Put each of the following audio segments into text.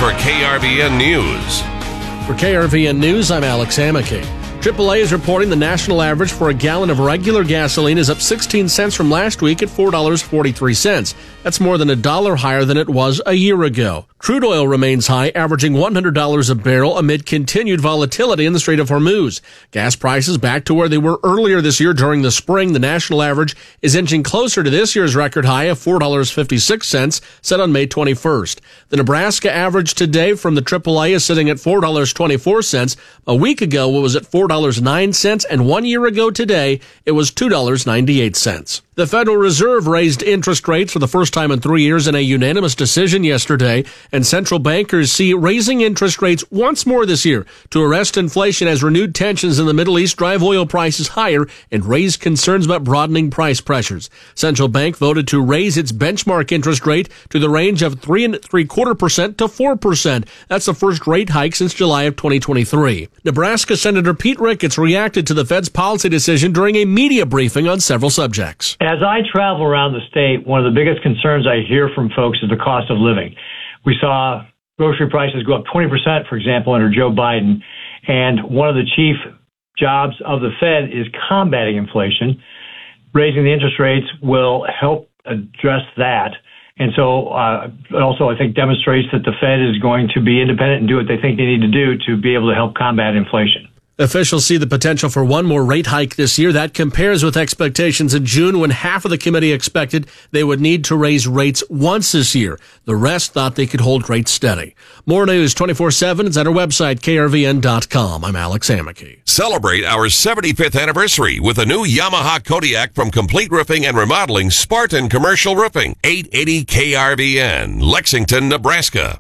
for KRVN News. For KRVN News, I'm Alex Amicky. AAA is reporting the national average for a gallon of regular gasoline is up 16 cents from last week at $4.43. That's more than $1 higher than it was a year ago. Crude oil remains high, averaging $100 a barrel amid continued volatility in the Strait of Hormuz. Gas prices back to where they were earlier this year during the spring. The national average is inching closer to this year's record high of $4.56, set on May 21st. The Nebraska average today from the AAA is sitting at $4.24. A week ago, it was at $4.09, and 1 year ago today, it was $2.98. The Federal Reserve raised interest rates for the first time in 3 years in a unanimous decision yesterday, and central bankers see raising interest rates once more this year to arrest inflation as renewed tensions in the Middle East drive oil prices higher and raise concerns about broadening price pressures. Central Bank voted to raise its benchmark interest rate to the range of 3.75% to 4%. That's the first rate hike since July of 2023. Nebraska Senator Pete Ricketts reacted to the Fed's policy decision during a media briefing on several subjects. As I travel around the state, one of the biggest concerns I hear from folks is the cost of living. We saw grocery prices go up 20%, for example, under Joe Biden. And one of the chief jobs of the Fed is combating inflation. Raising the interest rates will help address that. And so also, I think, demonstrates that the Fed is going to be independent and do what they think they need to do to be able to help combat inflation. Officials see the potential for one more rate hike this year. That compares with expectations in June when half of the committee expected they would need to raise rates once this year. The rest thought they could hold rates steady. More news 24/7 is at our website, krvn.com. I'm Alex Amicky. Celebrate our 75th anniversary with a new Yamaha Kodiak from Complete Roofing and Remodeling, Spartan Commercial Roofing. 880 KRVN, Lexington, Nebraska.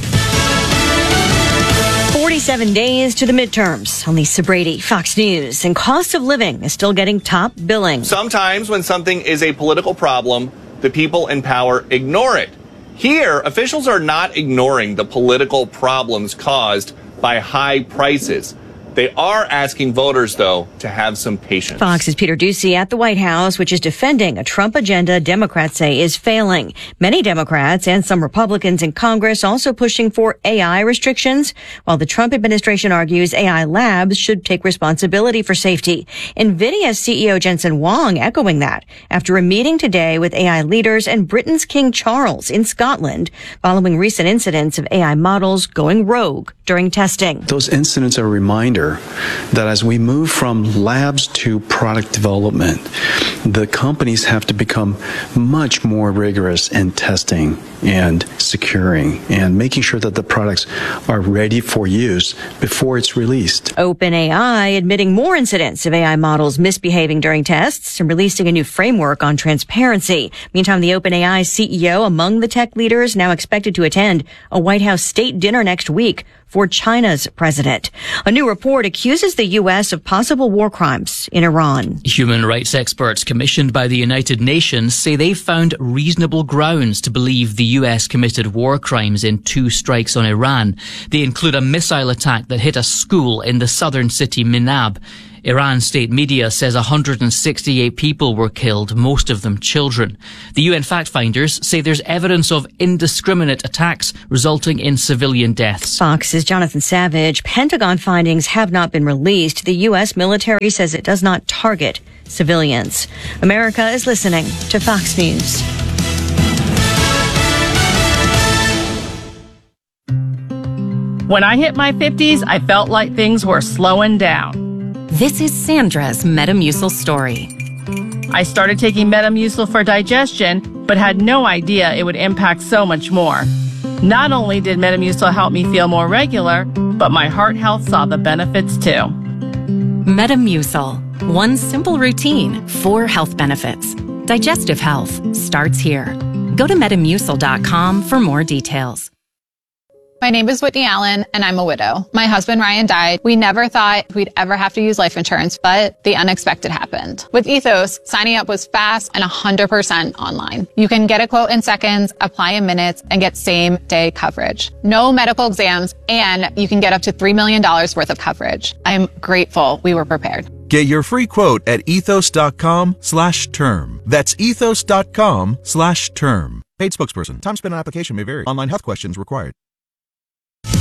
47 days to the midterms. On Lisa Brady, Fox News. And cost of living is still getting top billing. Sometimes when something is a political problem, the people in power ignore it. Here, officials are not ignoring the political problems caused by high prices. They are asking voters, though, to have some patience. Fox's Peter Doocy at the White House, which is defending a Trump agenda Democrats say is failing. Many Democrats and some Republicans in Congress also pushing for AI restrictions, while the Trump administration argues AI labs should take responsibility for safety. NVIDIA CEO Jensen Huang echoing that after a meeting today with AI leaders and Britain's King Charles in Scotland following recent incidents of AI models going rogue during testing. Those incidents are a reminder that as we move from labs to product development, the companies have to become much more rigorous in testing and securing and making sure that the products are ready for use before it's released. OpenAI admitting more incidents of AI models misbehaving during tests and releasing a new framework on transparency. Meantime, the OpenAI CEO among the tech leaders now expected to attend a White House state dinner next week for China's president. A new report accuses the U.S. of possible war crimes in Iran. Human rights experts commissioned by the United Nations say they've found reasonable grounds to believe the U.S. committed war crimes in 2 strikes on Iran. They include a missile attack that hit a school in the southern city Minab. Iran state media says 168 people were killed, most of them children. The UN fact-finders say there's evidence of indiscriminate attacks resulting in civilian deaths. Fox's Jonathan Savage. Pentagon findings have not been released. The U.S. military says it does not target civilians. America is listening to Fox News. When I hit my 50s, I felt like things were slowing down. This is Sandra's Metamucil story. I started taking Metamucil for digestion, but had no idea it would impact so much more. Not only did Metamucil help me feel more regular, but my heart health saw the benefits too. Metamucil. One simple routine, 4 health benefits. Digestive health starts here. Go to Metamucil.com for more details. My name is Whitney Allen, and I'm a widow. My husband, Ryan, died. We never thought we'd ever have to use life insurance, but the unexpected happened. With Ethos, signing up was fast and 100% online. You can get a quote in seconds, apply in minutes, and get same-day coverage. No medical exams, and you can get up to $3 million worth of coverage. I'm grateful we were prepared. Get your free quote at ethos.com/term. That's ethos.com/term. Paid spokesperson. Time spent on application may vary. Online health questions required.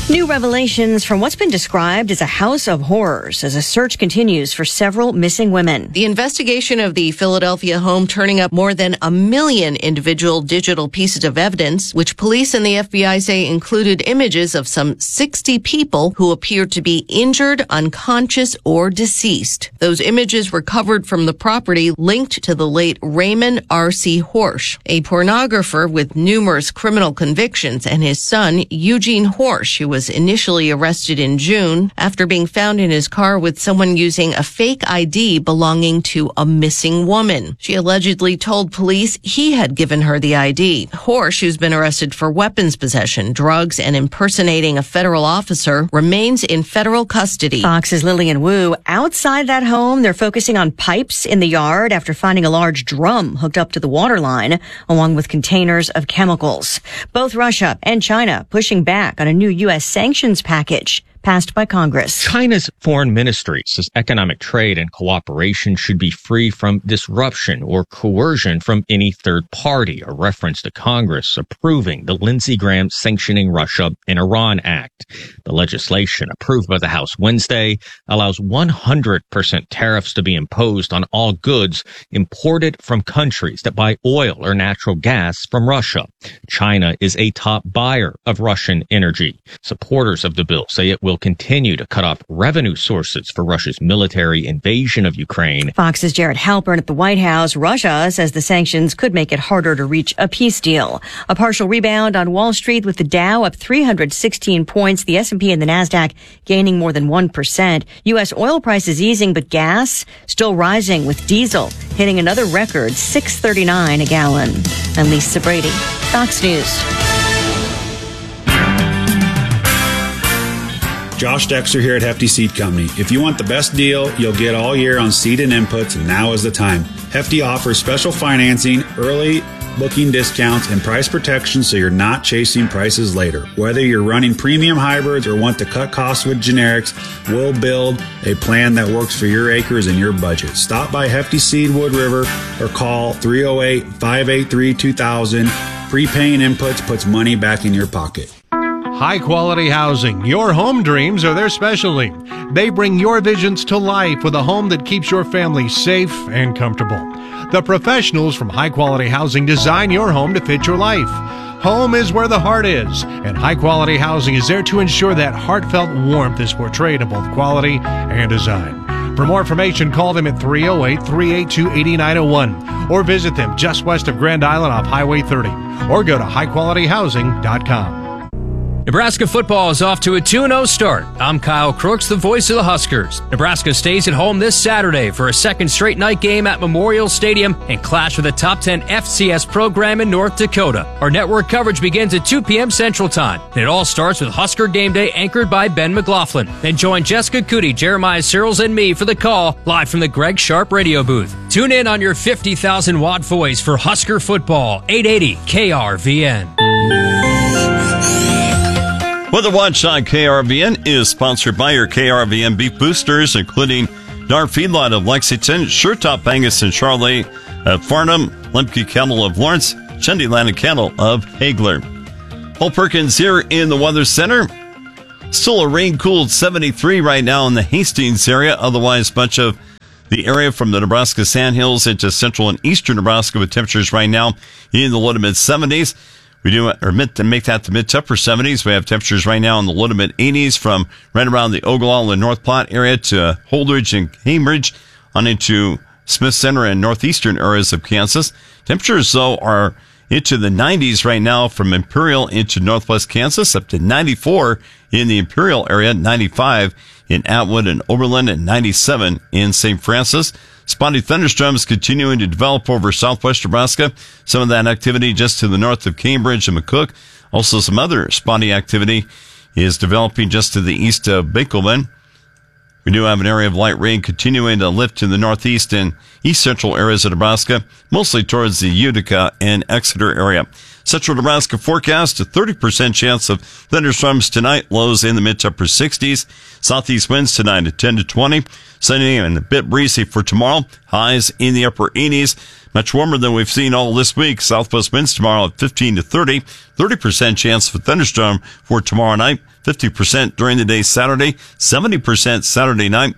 New revelations from what's been described as a house of horrors as a search continues for several missing women. The investigation of the Philadelphia home turning up more than 1 million individual digital pieces of evidence, which police and the FBI say included images of some 60 people who appeared to be injured, unconscious, or deceased. Those images recovered from the property linked to the late Raymond R.C. Horsch, a pornographer with numerous criminal convictions, and his son, Eugene Horsch, who was initially arrested in June after being found in his car with someone using a fake ID belonging to a missing woman. She allegedly told police he had given her the ID. Horsch, who's been arrested for weapons possession, drugs, and impersonating a federal officer, remains in federal custody. Fox's Lillian Wu. Outside that home, they're focusing on pipes in the yard after finding a large drum hooked up to the water line, along with containers of chemicals. Both Russia and China pushing back on a new U.S. sanctions package passed by Congress. China's foreign ministry says economic trade and cooperation should be free from disruption or coercion from any third party, a reference to Congress approving the Lindsey Graham Sanctioning Russia and Iran Act. The legislation, approved by the House Wednesday, allows 100% tariffs to be imposed on all goods imported from countries that buy oil or natural gas from Russia. China is a top buyer of Russian energy. Supporters of the bill say it will continue to cut off revenue sources for Russia's military invasion of Ukraine. Fox's Jared Halpern at the White House. Russia says the sanctions could make it harder to reach a peace deal. A partial rebound on Wall Street with the Dow up 316 points, the S&P and the Nasdaq gaining more than 1%. U.S. oil prices easing, but gas still rising, with diesel hitting another record, $6.39 a gallon. I'm Lisa Brady, Fox News. Josh Dexter here at Hefty Seed Company. If you want the best deal you'll get all year on seed and inputs, now is the time. Hefty offers special financing, early booking discounts, and price protection so you're not chasing prices later. Whether you're running premium hybrids or want to cut costs with generics, we'll build a plan that works for your acres and your budget. Stop by Hefty Seed Wood River or call 308-583-2000. Prepaying inputs puts money back in your pocket. High-quality housing. Your home dreams are their specialty. They bring your visions to life with a home that keeps your family safe and comfortable. The professionals from High Quality Housing design your home to fit your life. Home is where the heart is, and High Quality Housing is there to ensure that heartfelt warmth is portrayed in both quality and design. For more information, call them at 308-382-8901 or visit them just west of Grand Island off Highway 30 or go to highqualityhousing.com. Nebraska football is off to a 2-0 start. I'm Kyle Crooks, the voice of the Huskers. Nebraska stays at home this Saturday for a second straight night game at Memorial Stadium and clash with a top 10 FCS program in North Dakota. Our network coverage begins at 2 p.m. Central Time, and it all starts with Husker Game Day anchored by Ben McLaughlin. Then join Jessica Cootie, Jeremiah Searles, and me for the call live from the Greg Sharp radio booth. Tune in on your 50,000-watt voice for Husker football, 880 KRVN. Weather Watch on KRVN is sponsored by your KRVN beef boosters, including Dar Feedlot of Lexington, Sure-Top Angus and Charlotte of Farnham, Lemke Cattle of Lawrence, Shendy Land and Cattle of Hagler. Paul Perkins here in the Weather Center. Still a rain-cooled 73 right now in the Hastings area. Otherwise, much of the area from the Nebraska Sandhills into central and eastern Nebraska with temperatures right now in the low to mid-70s. We do make that the mid to upper 70s. We have temperatures right now in the low to mid 80s from right around the Ogallala and North Platte area to Holdridge and Cambridge on into Smith Center and northeastern areas of Kansas. Temperatures, though, are into the 90s right now from Imperial into northwest Kansas, up to 94 in the Imperial area, 95 in Atwood and Oberlin, and 97 in St. Francis. Spotty thunderstorms continuing to develop over southwest Nebraska. Some of that activity just to the north of Cambridge and McCook. Also, some other spotty activity is developing just to the east of Bakelman. We do have an area of light rain continuing to lift to the northeast and east central areas of Nebraska, mostly towards the Utica and Exeter area. Central Nebraska forecast, a 30% chance of thunderstorms tonight, lows in the mid to upper 60s. Southeast winds tonight at 10 to 20. Sunny and a bit breezy for tomorrow, highs in the upper 80s. Much warmer than we've seen all this week. Southwest winds tomorrow at 15 to 30. 30% chance of a thunderstorm for tomorrow night. 50% during the day Saturday. 70% Saturday night.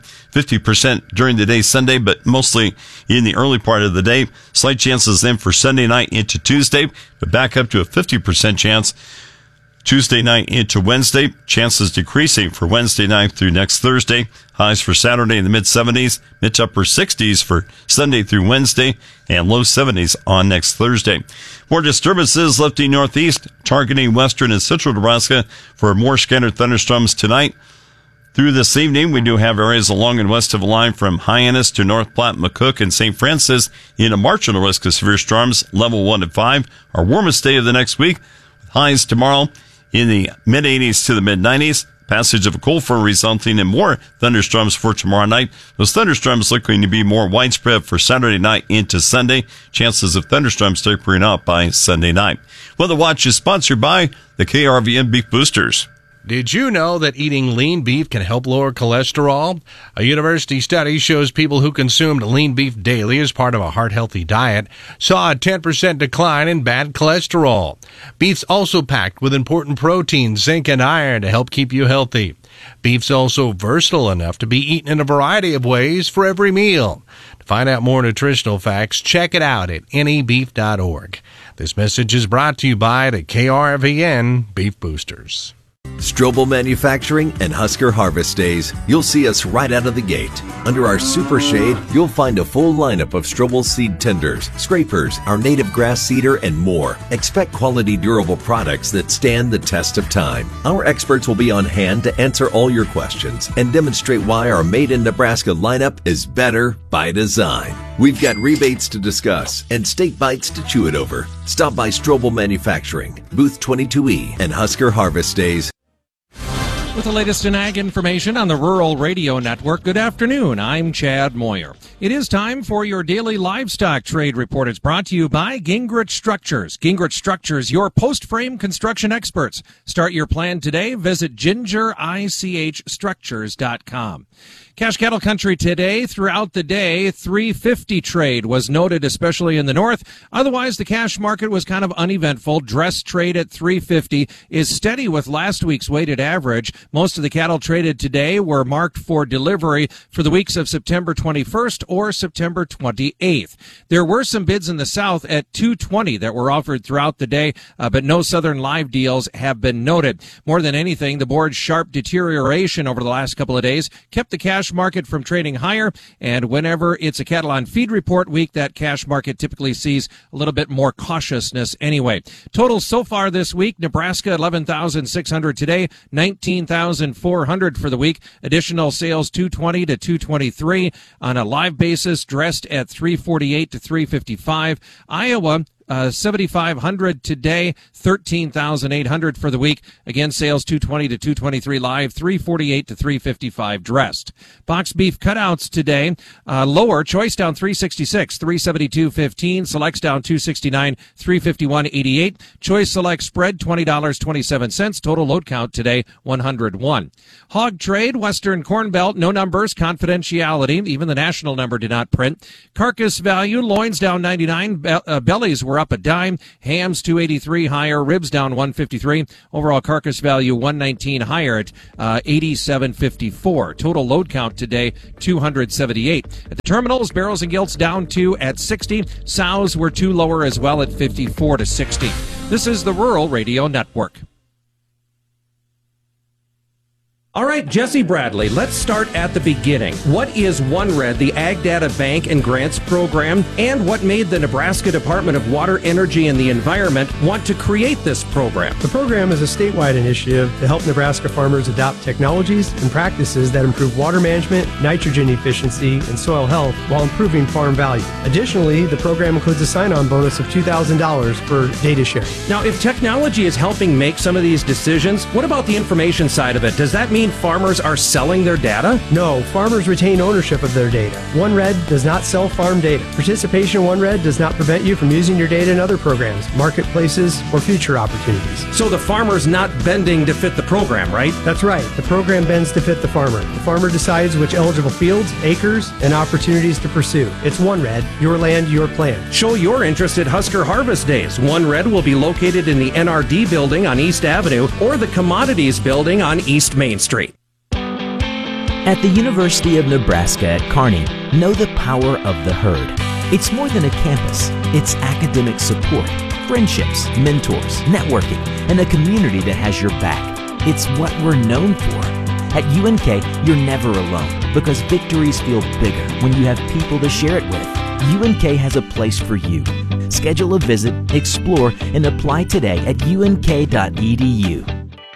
50% during the day Sunday, but mostly in the early part of the day. Slight chances then for Sunday night into Tuesday, but back up to a 50% chance Tuesday night into Wednesday. Chances decreasing for Wednesday night through next Thursday. Highs for Saturday in the mid-70s, mid to upper 60s for Sunday through Wednesday, and low 70s on next Thursday. More disturbances lifting northeast, targeting western and central Nebraska for more scattered thunderstorms tonight. Through this evening, we do have areas along and west of the line from Hyannis to North Platte, McCook, and St. Francis in a marginal risk of severe storms, level 1 to 5. Our warmest day of the next week, with highs tomorrow in the mid-80s to the mid-90s. Passage of a cold front resulting in more thunderstorms for tomorrow night. Those thunderstorms looking to be more widespread for Saturday night into Sunday. Chances of thunderstorms tapering off by Sunday night. Weather Watch is sponsored by the KRVN Beef Boosters. Did you know that eating lean beef can help lower cholesterol? A university study shows people who consumed lean beef daily as part of a heart-healthy diet saw a 10% decline in bad cholesterol. Beef's also packed with important proteins, zinc, and iron to help keep you healthy. Beef's also versatile enough to be eaten in a variety of ways for every meal. To find out more nutritional facts, check it out at nebeef.org. This message is brought to you by the KRVN Beef Boosters. Strobel Manufacturing and Husker Harvest Days. You'll see us right out of the gate. Under our super shade, you'll find a full lineup of Strobel seed tenders, scrapers, our native grass seeder, and more. Expect quality, durable products that stand the test of time. Our experts will be on hand to answer all your questions and demonstrate why our Made in Nebraska lineup is better by design. We've got rebates to discuss and steak bites to chew it over. Stop by Strobel Manufacturing, Booth 22E, and Husker Harvest Days. With the latest in ag information on the Rural Radio Network, good afternoon. I'm Chad Moyer. It is time for your daily livestock trade report. It's brought to you by Gingrich Structures. Gingrich Structures, your post-frame construction experts. Start your plan today. Visit gingerichstructures.com. Cash cattle country today. Throughout the day, 350 trade was noted, especially in the north. Otherwise, the cash market was kind of uneventful. Dress trade at 350 is steady with last week's weighted average. Most of the cattle traded today were marked for delivery for the weeks of September 21st or September 28th. There were some bids in the south at 220 that were offered throughout the day, but no southern live deals have been noted. More than anything, the board's sharp deterioration over the last couple of days kept the cash market from trading higher, and whenever it's a cattle on feed report week, that cash market typically sees a little bit more cautiousness anyway. Totals so far this week: Nebraska 11,600 today, 19,400 for the week. Additional sales 220 to 223 on a live basis, dressed at 348 to 355. Iowa 7,500 today, 13,800 for the week. Again, sales 220 to 223 live, 348 to 355 dressed. Box beef cutouts today, lower. Choice down 366, 372.15. Selects down 269, 351.88. Choice select spread $20.27. Total load count today 101. Hog trade, Western Corn Belt, no numbers, confidentiality. Even the national number did not print. Carcass value, loins down 99, bellies were up a dime. Hams 283 higher, ribs down 153. Overall carcass value 119 higher at 87.54. Total load count today 278. At the terminals, barrels and gilts down 2 at 60. Sows were 2 lower as well at 54 to 60. This is the Rural Radio Network. All right, Jesse Bradley, let's start at the beginning. What is OneRed, the Ag Data Bank and Grants Program, and what made the Nebraska Department of Water, Energy, and the Environment want to create this program? The program is a statewide initiative to help Nebraska farmers adopt technologies and practices that improve water management, nitrogen efficiency, and soil health while improving farm value. Additionally, the program includes a sign-on bonus of $2,000 for data sharing. Now, if technology is helping make some of these decisions, what about the information side of it? Does that mean mean farmers are selling their data? No, farmers retain ownership of their data. OneRed does not sell farm data. Participation in OneRed does not prevent you from using your data in other programs, marketplaces, or future opportunities. So the farmer's not bending to fit the program, right? That's right. The program bends to fit the farmer. The farmer decides which eligible fields, acres, and opportunities to pursue. It's OneRed, your land, your plan. Show your interest at Husker Harvest Days. OneRed will be located in the NRD building on East Avenue or the Commodities building on East Main Street. At the University of Nebraska at Kearney, know the power of the herd. It's more than a campus. It's academic support, friendships, mentors, networking, and a community that has your back. It's what we're known for. At UNK, you're never alone because victories feel bigger when you have people to share it with. UNK has a place for you. Schedule a visit, explore, and apply today at unk.edu.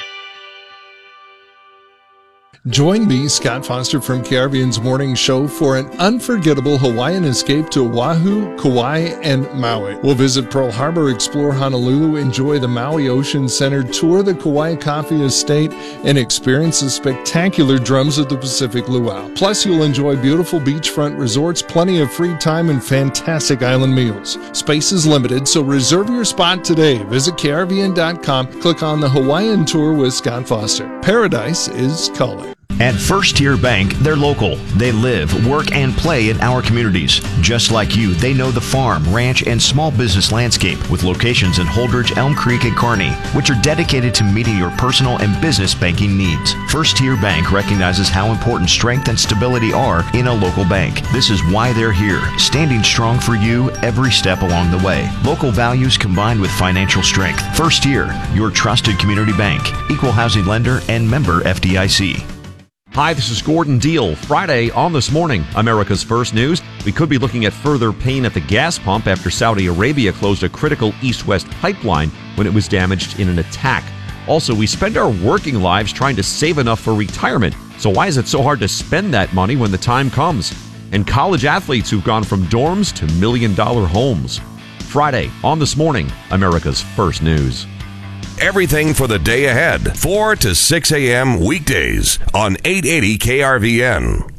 Join me, Scott Foster from KRVN's Morning Show, for an unforgettable Hawaiian escape to Oahu, Kauai, and Maui. We'll visit Pearl Harbor, explore Honolulu, enjoy the Maui Ocean Center, tour the Kauai Coffee Estate, and experience the spectacular Drums of the Pacific Luau. Plus, you'll enjoy beautiful beachfront resorts, plenty of free time, and fantastic island meals. Space is limited, so reserve your spot today. Visit krvn.com, click on the Hawaiian Tour with Scott Foster. Paradise is calling. At First Tier Bank, they're local. They live, work, and play in our communities. Just like you, they know the farm, ranch, and small business landscape with locations in Holdridge, Elm Creek, and Kearney, which are dedicated to meeting your personal and business banking needs. First Tier Bank recognizes how important strength and stability are in a local bank. This is why they're here, standing strong for you every step along the way. Local values combined with financial strength. First Tier, your trusted community bank, equal housing lender, and member FDIC. Hi, this is Gordon Deal. Friday on This Morning, America's First News. We could be looking at further pain at the gas pump after Saudi Arabia closed a critical east-west pipeline when it was damaged in an attack. Also, we spend our working lives trying to save enough for retirement. So why is it so hard to spend that money when the time comes? And college athletes who've gone from dorms to million-dollar homes. Friday on This Morning, America's First News. Everything for the day ahead, 4 to 6 a.m. weekdays on 880 KRVN.